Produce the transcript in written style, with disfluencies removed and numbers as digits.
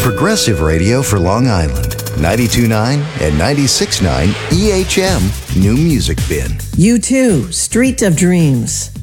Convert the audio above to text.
Progressive radio for Long Island. 92.9 and 96.9 EHM New Music Bin. U2, Street of Dreams.